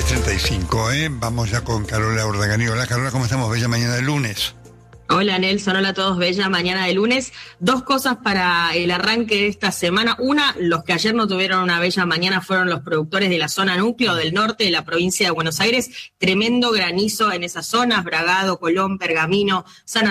10:35, Vamos ya con Carola Urdangarín. Hola Carola, ¿cómo estamos? Bella mañana de lunes. Hola Nelson, hola a todos, bella mañana de lunes. Dos cosas para el arranque de esta semana. Una, los que ayer no tuvieron una bella mañana fueron los productores de la zona núcleo del norte de la provincia de Buenos Aires. Tremendo granizo en esas zonas, Bragado, Colón, Pergamino, San